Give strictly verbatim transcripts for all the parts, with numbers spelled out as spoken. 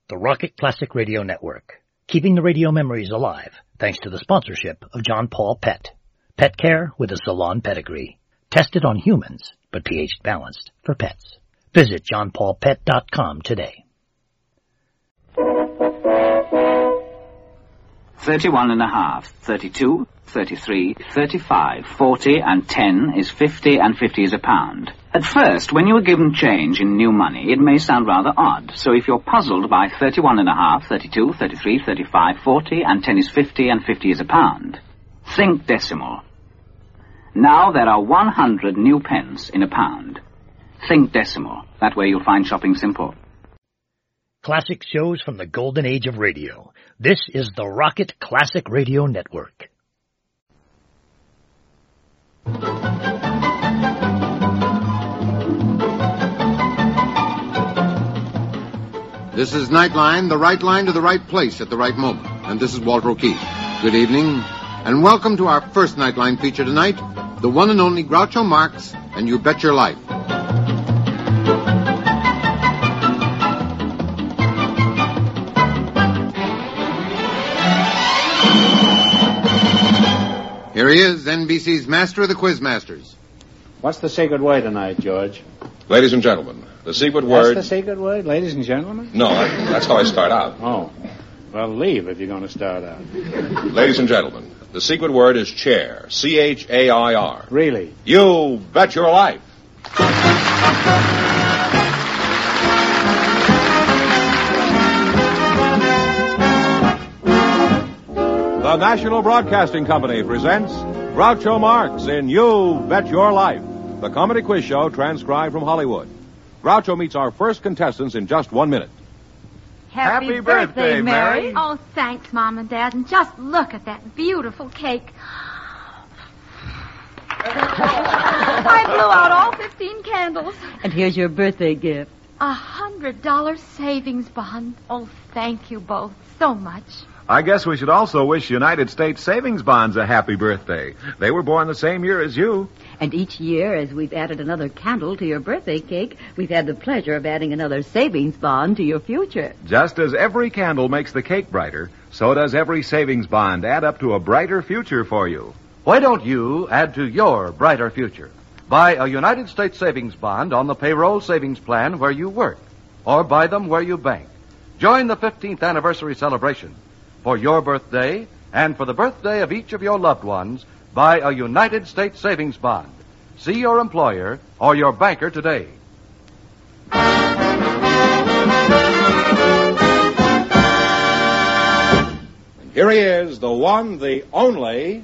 the Rocket Classic Radio Network, keeping the radio memories alive thanks to the sponsorship of John Paul Pet. Pet care with a salon pedigree. Tested on humans, but pH balanced for pets. Visit john paul pet dot com today. Thirty-one and a half, thirty-two, thirty-three, thirty-five, forty, and ten is fifty, and fifty is a pound. At first, when you are given change in new money, it may sound rather odd. So if you're puzzled by thirty-one and a half, thirty-two, thirty-three, thirty-five, forty, and ten is fifty, and fifty is a pound, think decimal. Now there are one hundred new pence in a pound. Think decimal. That way you'll find shopping simple. Classic shows from the golden age of radio. This is the Rocket Classic Radio Network. This is Nightline, the right line to the right place at the right moment. And this is Walter O'Keefe. Good evening, and welcome to our first Nightline feature tonight, the one and only Groucho Marx and You Bet Your Life. Here he is, N B C's master of the Quizmasters. What's the secret word tonight, George? Ladies and gentlemen, the secret word... That's the secret word, ladies and gentlemen? No, I, that's how I start out. Oh. Well, leave if you're going to start out. Ladies and gentlemen, the secret word is chair. C H A I R. Really? You bet your life. The National Broadcasting Company presents Groucho Marx in You Bet Your Life, the comedy quiz show transcribed from Hollywood. Groucho meets our first contestants in just one minute. Happy, Happy birthday, birthday, Mary. Mary. Oh, thanks, Mom and Dad. And just look at that beautiful cake. I blew out all fifteen candles. And here's your birthday gift. A hundred dollar savings bond. Oh, thank you both so much. I guess we should also wish United States Savings Bonds a happy birthday. They were born the same year as you. And each year, as we've added another candle to your birthday cake, we've had the pleasure of adding another savings bond to your future. Just as every candle makes the cake brighter, so does every savings bond add up to a brighter future for you. Why don't you add to your brighter future? Buy a United States Savings Bond on the payroll savings plan where you work, or buy them where you bank. Join the fifteenth anniversary celebration. For your birthday and for the birthday of each of your loved ones, buy a United States Savings Bond. See your employer or your banker today. And here he is, the one, the only...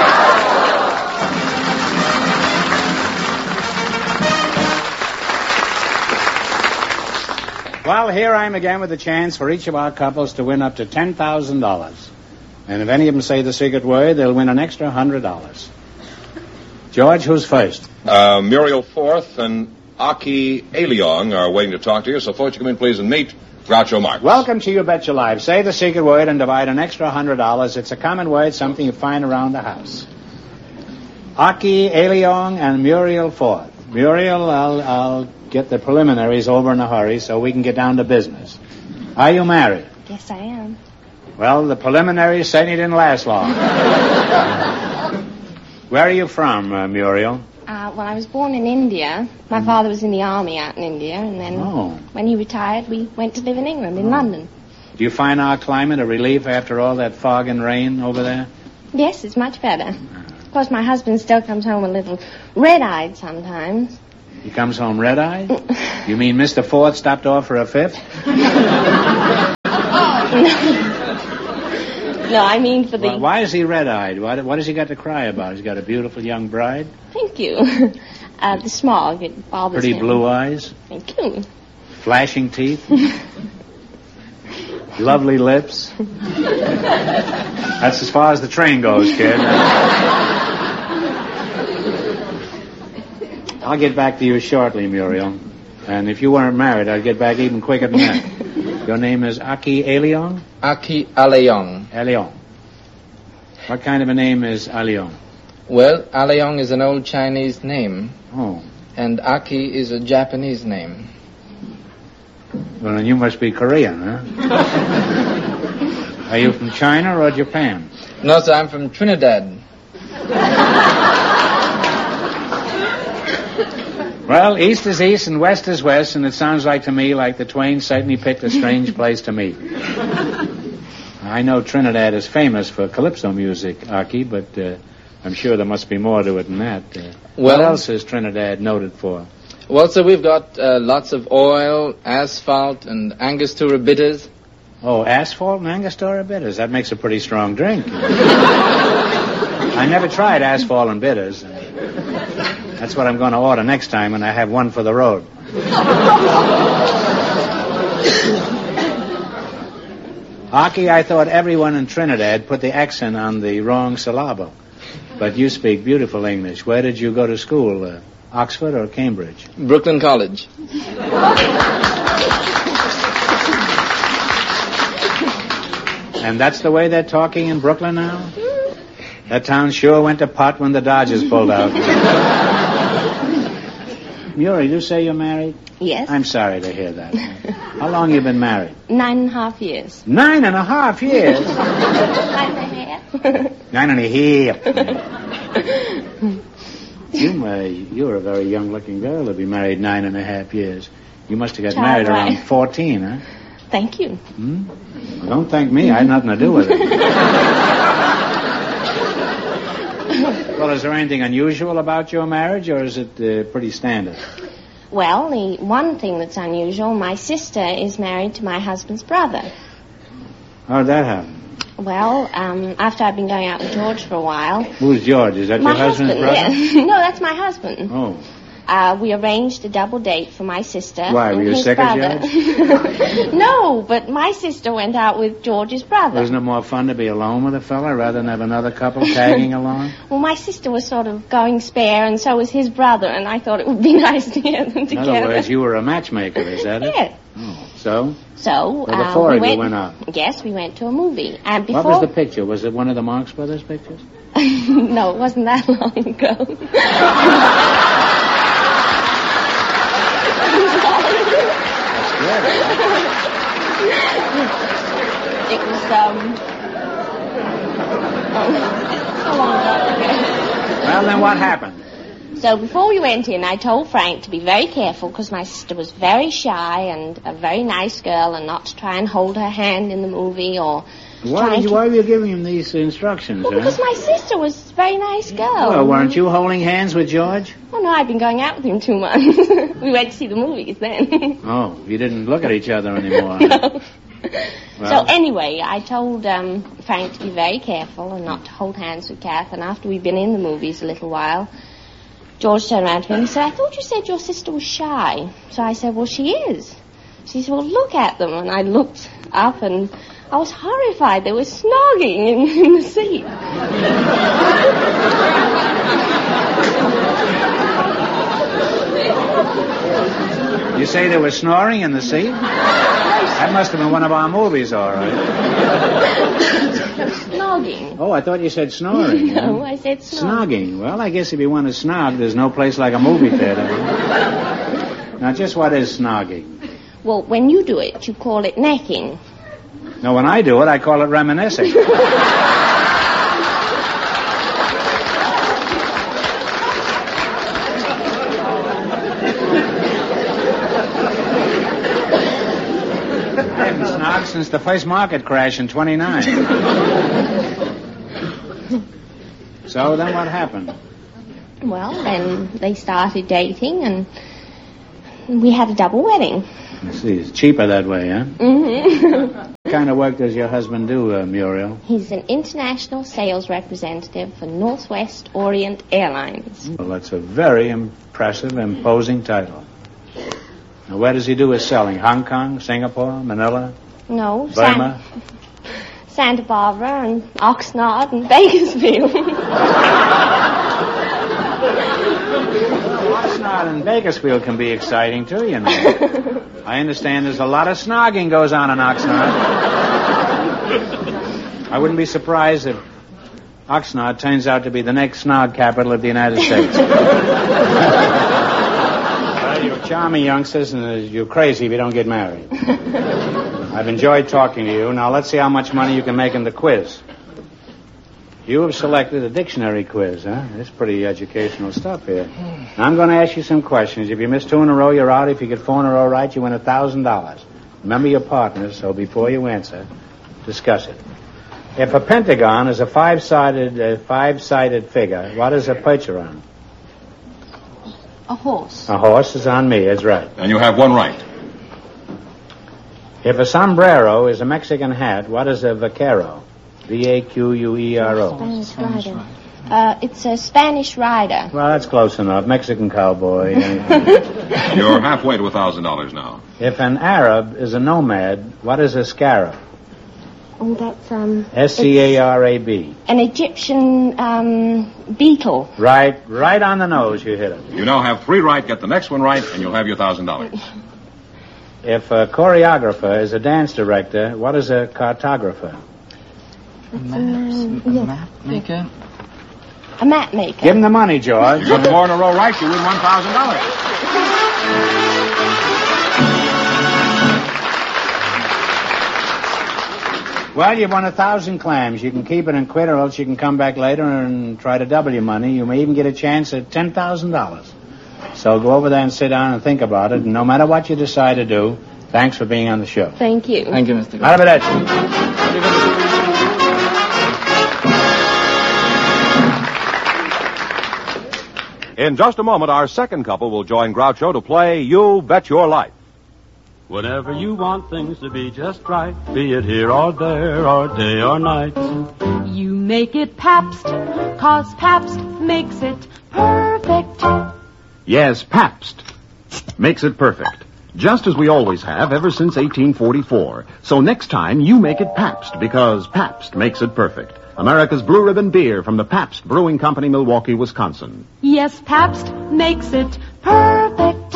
Well, here I am again with a chance for each of our couples to win up to ten thousand dollars. And if any of them say the secret word, they'll win an extra one hundred dollars. George, who's first? Uh, Muriel Forth and Aki Aliong are waiting to talk to you, so folks, you come in, please, and meet Groucho Marx. Welcome to You Bet Your Life. Say the secret word and divide an extra one hundred dollars. It's a common word, something you find around the house. Aki Aliong and Muriel Forth. Muriel, I'll, I'll get the preliminaries over in a hurry so we can get down to business. Are you married? Yes, I am. Well, the preliminaries certainly didn't last long. Where are you from, uh, Muriel? Uh, well, I was born in India. My father was in the army out in India, and then Oh. when he retired, we went to live in England, in London. Do you find our climate a relief after all that fog and rain over there? Yes, it's much better. Of course, my husband still comes home a little red-eyed sometimes. He comes home red-eyed? You mean Mister Ford stopped off for a fifth? No, I mean for the... Why, why is he red-eyed? What, what has he got to cry about? He's got a beautiful young bride? Thank you. Uh, the smog, it bothers Pretty him. blue eyes? Thank you. Flashing teeth? Lovely lips? That's as far as the train goes, kid. I'll get back to you shortly, Muriel. And if you weren't married, I'd get back even quicker than that. Your name is Aki Aliong? Aki Aliong. Aliong. What kind of a name is Aliong? Well, Aliong is an old Chinese name. Oh. And Aki is a Japanese name. Well, then you must be Korean, huh? Are you from China or Japan? No, sir, I'm from Trinidad. Well, east is east and west is west, and it sounds like to me like the twain certainly picked a strange place to meet. I know Trinidad is famous for calypso music, Aki, but uh, I'm sure there must be more to it than that. Uh, well, what else is Trinidad noted for? Well, sir, we've got uh, lots of oil, asphalt, and Angostura bitters. Oh, asphalt and Angostura bitters. That makes a pretty strong drink. I never tried asphalt and bitters. That's what I'm going to order next time when I have one for the road. Aki, I thought everyone in Trinidad put the accent on the wrong syllable. But you speak beautiful English. Where did you go to school? Uh, Oxford or Cambridge? Brooklyn College. And that's the way they're talking in Brooklyn now? That town sure went to pot when the Dodgers pulled out. Muriel, you say you're married? Yes. I'm sorry to hear that. How long you been married? Nine and a half years. Nine and a half years? Nine and a half. Nine and a half. You, uh, you were a very young-looking girl to be married nine and a half years. You must have got Child married right. around fourteen, huh? Thank you. Hmm? Well, don't thank me. I had nothing to do with it. Well, is there anything unusual about your marriage, or is it uh, pretty standard? Well, the one thing that's unusual, my sister is married to my husband's brother. How'd that happen? Well, um, after I've been going out with George for a while... Who's George? Is that my your husband's husband, brother? Yes. No, that's my husband. Oh. Uh, we arranged a double date for my sister. Why, were and you his sick of brother. No, but my sister went out with George's brother. Wasn't it more fun to be alone with a fella rather than have another couple tagging along? Well, my sister was sort of going spare, and so was his brother, and I thought it would be nice to get them In together. other words, you were a matchmaker, is that it? Yeah. Oh. So? So, Well, the uh, four we of you went, went out. Yes, we went to a movie. And before... What was the picture? Was it one of the Marx Brothers pictures? No, it wasn't that long ago. It was, um... Oh, so long ago. Well, then what happened? So before we went in, I told Frank to be very careful because my sister was very shy and a very nice girl and not to try and hold her hand in the movie or... Why, did you, why were you giving him these instructions, Well, huh? because my sister was a very nice girl. Well, weren't you holding hands with George? Oh, no, I've been going out with him two months. We went to see the movies then. Oh, you didn't look at each other anymore. No. Well, So anyway, I told um, Frank to be very careful and not to hold hands with Kath. And after we'd been in the movies a little while, George turned around to him and said, I thought you said your sister was shy. So I said, well, she is. She said, well, look at them. And I looked up and I was horrified. They were snogging in, in the seat. You say they were snoring in the seat? That must have been one of our movies, all right. Snogging. Oh, I thought you said snoring. No, huh? I said snog. Snogging. Well, I guess if you want to snog, there's no place like a movie theater. Now, just what is snogging? Well, when you do it, you call it necking. No, when I do it, I call it reminiscing. I haven't snogged since the first market crash in twenty-nine. So then what happened? Well, then they started dating and we had a double wedding. I see. It's cheaper that way, huh? Mm-hmm. What kind of work does your husband do, uh, Muriel? He's an international sales representative for Northwest Orient Airlines. Well, that's a very impressive, imposing title. Now, where does he do his selling? Hong Kong, Singapore, Manila, No, Burma? San- Santa Barbara and Oxnard and Bakersfield. Oxnard and Bakersfield can be exciting, too, you know. I understand there's a lot of snogging goes on in Oxnard. I wouldn't be surprised if Oxnard turns out to be the next snog capital of the United States. Well, you're charming youngsters, and you're crazy if you don't get married. I've enjoyed talking to you. Now let's see how much money you can make in the quiz. You have selected a dictionary quiz, huh? It's pretty educational stuff here. Now I'm going to ask you some questions. If you miss two in a row, you're out. If you get four in a row right, you win a thousand dollars. Remember your partners, so before you answer, discuss it. If a pentagon is a five-sided, uh, five-sided figure, what is a percher on? A horse. A horse is on me, that's right. And you have one right. If a sombrero is a Mexican hat, what is a vaquero? V A Q U E R O. Spanish rider. Uh, it's a Spanish rider. Well, that's close enough. Mexican cowboy. You're halfway to a thousand dollars now. If an Arab is a nomad, what is a scarab? Oh, that's, um... S C A R A B. An Egyptian, um, beetle. Right, right on the nose you hit it. You now have three right, get the next one right, and you'll have your thousand dollars. If a choreographer is a dance director, what is a cartographer? A map, a map maker. A map maker. Give him the money, George. You get four in a row right, you win one thousand dollars. Well, you won a thousand clams. You can keep it and quit, or else you can come back later and try to double your money. You may even get a chance at ten thousand dollars. So go over there and sit down and think about it. And no matter what you decide to do, thanks for being on the show. Thank you. Thank you, Mister Arrivederci. In just a moment, our second couple will join Groucho to play You Bet Your Life. Whenever you want things to be just right, be it here or there or day or night, you make it Pabst, 'cause Pabst makes it perfect. Yes, Pabst makes it perfect. Just as we always have ever since eighteen forty-four. So next time, you make it Pabst, because Pabst makes it perfect. America's Blue Ribbon beer from the Pabst Brewing Company, Milwaukee, Wisconsin. Yes, Pabst makes it perfect.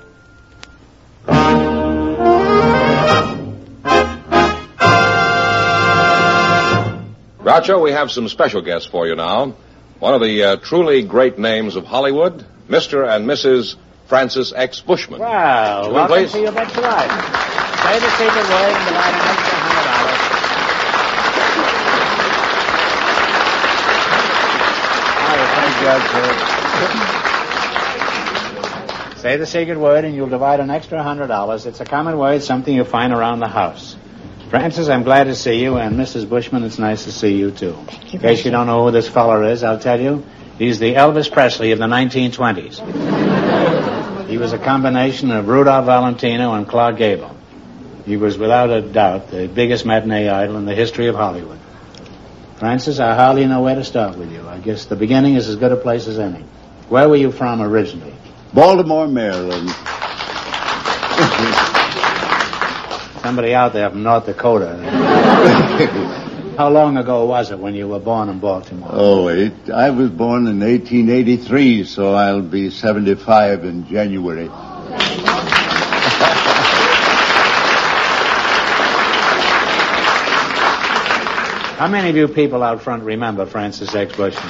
Groucho, we have some special guests for you now. One of the uh, truly great names of Hollywood, Mister and Missus Francis X. Bushman. Well, Come welcome in, please. to You Bet Your Life. Say the secret word and divide an extra hundred dollars. Say the secret word and you'll divide an extra hundred dollars. It's a common word, something you find around the house. Francis, I'm glad to see you, and Missus Bushman, it's nice to see you, too. Thank you. In case you don't know who this feller is, I'll tell you. He's the Elvis Presley of the nineteen twenties. He was a combination of Rudolph Valentino and Clark Gable. He was, without a doubt, the biggest matinee idol in the history of Hollywood. Francis, I hardly know where to start with you. I guess the beginning is as good a place as any. Where were you from originally? Baltimore, Maryland. Somebody out there from North Dakota. How long ago was it when you were born in Baltimore? Oh, it, I was born in eighteen eighty-three, so I'll be seventy-five in January. How many of you people out front remember Francis X. Bushman?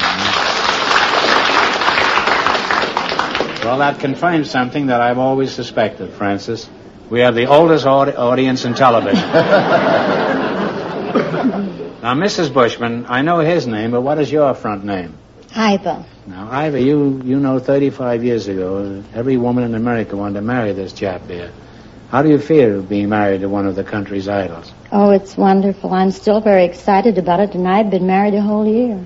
Well, that confirms something that I've always suspected, Francis. We have the oldest audi- audience in television. Now, Missus Bushman, I know his name, but what is your front name? Iva. Now, Iva, you, you know thirty-five years ago, every woman in America wanted to marry this chap here. How do you feel being married to one of the country's idols? Oh, it's wonderful. I'm still very excited about it, and I've been married a whole year.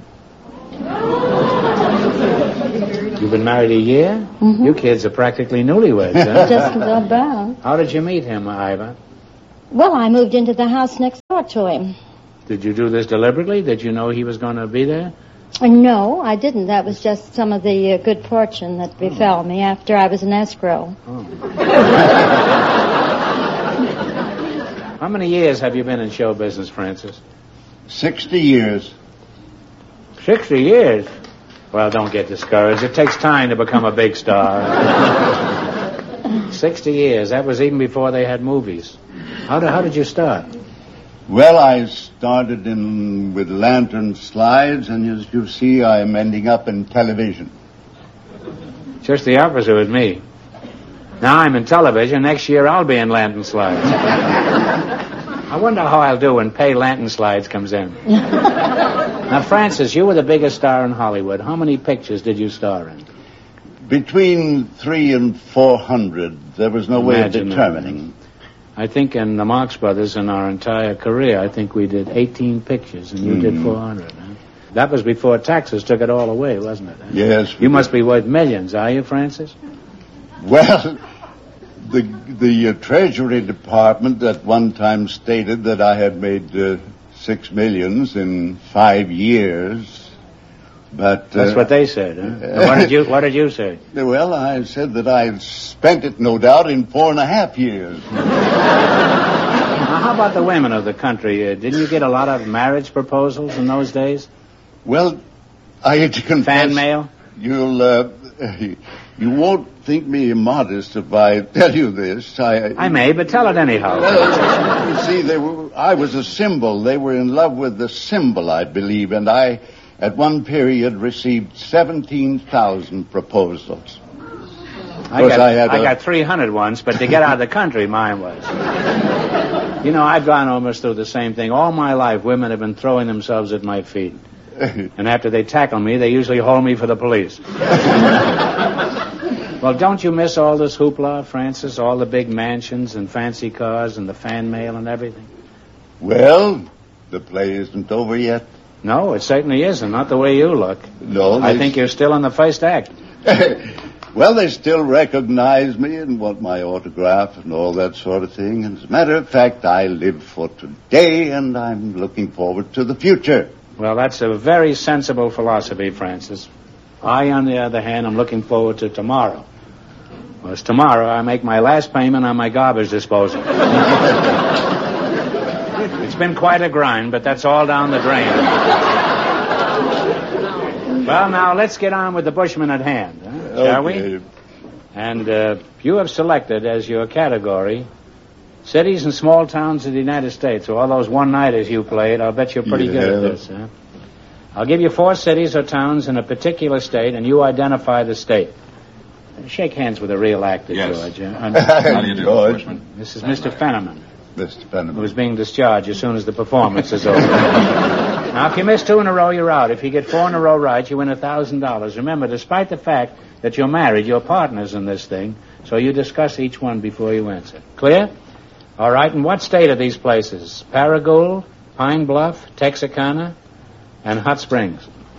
You've been married a year? Mm-hmm. You kids are practically newlyweds, huh? Just about. How did you meet him, Iva? Well, I moved into the house next door to him. Did you do this deliberately? Did you know he was going to be there? Uh, no, I didn't. That was just some of the uh, good fortune that befell me after I was in escrow. Oh. How many years have you been in show business, Francis? Sixty years. Sixty years? Well, don't get discouraged. It takes time to become a big star. Sixty years. That was even before they had movies. How did, how did you start? Well, I started in with lantern slides, and as you see, I'm ending up in television. Just the opposite with me. Now I'm in television. Next year I'll be in Lantern Slides. I wonder how I'll do when Pay Lantern Slides comes in. Now, Francis, you were the biggest star in Hollywood. How many pictures did you star in? Between three and four hundred. There was no way of Imagine determining. that. I think in the Marx Brothers, in our entire career, I think we did eighteen pictures, and you Mm. did four hundred. Huh? That was before taxes took it all away, wasn't it? Huh? Yes. You must be worth millions, are you, Francis? Well, the the uh, Treasury Department at one time stated that I had made uh, six millions in five years. But uh, That's what they said. Huh? what did you What did you say? Well, I said that I had spent it, no doubt, in four and a half years. Now, how about the women of the country? Uh, didn't you get a lot of marriage proposals in those days? Well, I had to confess. Fan mail? You'll, uh, you won't think me immodest if I tell you this. I, I may, but tell it anyhow. Well, you see, they were, I was a symbol. They were in love with the symbol, I believe, and I, at one period, received seventeen thousand proposals. I got, I, had I a... got three hundred once, but to get out of the country, mine was. You know, I've gone almost through the same thing. All my life, women have been throwing themselves at my feet. And after they tackle me, they usually hold me for the police. Well, don't you miss all this hoopla, Francis? All the big mansions and fancy cars and the fan mail and everything? Well, the play isn't over yet. No, it certainly isn't. Not the way you look. No. I think you're still in the first act. Well, they still recognize me and want my autograph and all that sort of thing. And as a matter of fact, I live for today, and I'm looking forward to the future. Well, that's a very sensible philosophy, Francis. I, on the other hand, am looking forward to tomorrow. Because tomorrow I make my last payment on my garbage disposal. It's been quite a grind, but that's all down the drain. Well, now, let's get on with the Bushman at hand, huh? Shall Okay. we? And uh, you have selected as your category cities and small towns of the United States. So all those one-nighters you played, I'll bet you're pretty Yeah. good at this, huh? I'll give you four cities or towns in a particular state, and you identify the state. Shake hands with a real actor, Yes. George. huh? How do you do, George. Bushman? This is Mister Fenneman, Mister Fenneman. who's being discharged as soon as the performance is over. Now, if you miss two in a row, you're out. If you get four in a row right, you win a thousand dollars. Remember, despite the fact that you're married, you're partners in this thing, so you discuss each one before you answer. Clear? All right, and what state are these places? Paragould, Pine Bluff, Texarkana, and Hot Springs.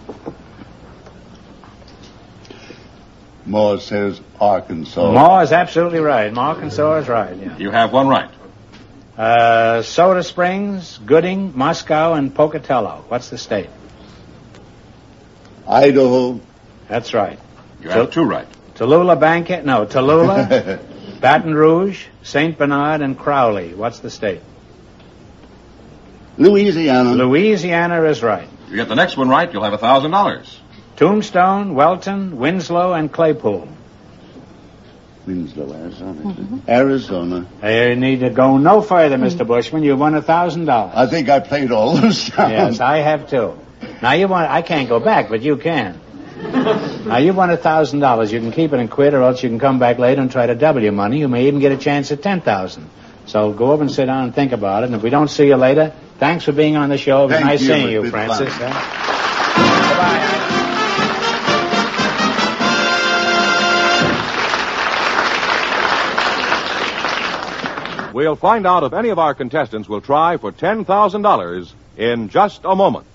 Moore says Arkansas. Moore is absolutely right. Arkansas is right, yeah. You have one right. Uh, Soda Springs, Gooding, Moscow, and Pocatello. What's the state? Idaho. That's right. You have two right. Tallulah, Banca, no, Tallulah, Baton Rouge, Saint Bernard, and Crowley. What's the state? Louisiana. Louisiana is right. You get the next one right, you'll have a thousand dollars. Tombstone, Welton, Winslow, and Claypool. Winslow, Arizona. Mm-hmm. Arizona. You need to go no further, Mister Bushman. You've won a thousand dollars. I think I played all those towns. Yes, I have too. Now you want, I can't go back, but you can. Now you've won a thousand dollars. You can keep it and quit, or else you can come back later and try to double your money. You may even get a chance at ten thousand. So go over and sit down and think about it. And if we don't see you later, thanks for being on the show. It was Thank nice you. seeing you, It's been Francis. fun. Huh? Bye-bye. We'll find out if any of our contestants will try for ten thousand dollars in just a moment.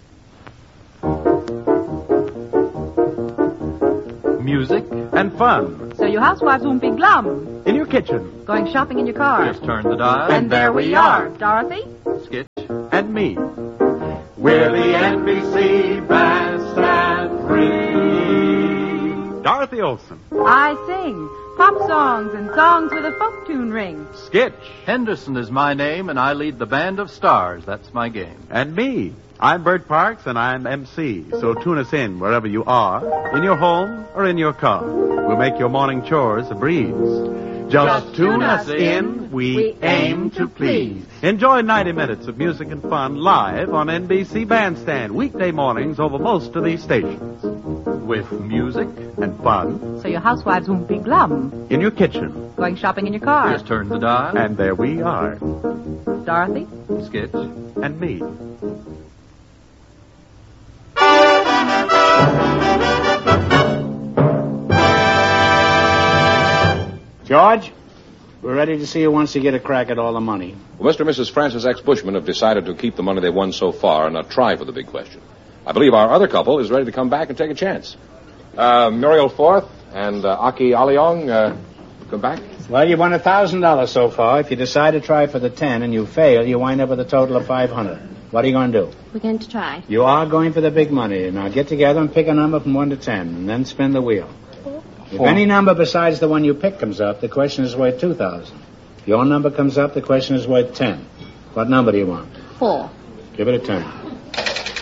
Music and fun. So you housewives won't be glum. In your kitchen. Going shopping in your car. Just turn the dial. And there we are. Dorothy? Skitch and me. We're the N B C Bandstand Three. Dorothy Olson. I sing pop songs and songs with a folk tune ring. Skitch. Henderson is my name, and I lead the Band of Stars. That's my game. And me. I'm Bert Parks, and I'm M C. So tune us in wherever you are, in your home or in your car. We'll make your morning chores a breeze. Just, Just tune us in. We, we aim to please. Enjoy ninety minutes of music and fun live on N B C Bandstand, weekday mornings over most of these stations. with music and fun. So your housewives won't be glum. In your kitchen. Going shopping in your car. Just turn the dial. And there we are. Dorothy? Skitch. And me. George, we're ready to see you once you get a crack at all the money. Well, Mister and Missus Francis X. Bushman have decided to keep the money they've won so far and not try for the big question. I believe our other couple is ready to come back and take a chance. Uh, Muriel Forth and uh, Aki Aliong, uh, come back. Well, you won a thousand dollars so far. If you decide to try for the ten and you fail, you wind up with a total of five hundred. What are you going to do? We're going to try. You are going for the big money. Now get together and pick a number from one to ten, and then spin the wheel. If Four. any number besides the one you pick comes up, the question is worth two thousand. If your number comes up, the question is worth ten. What number do you want? Four. Give it a turn.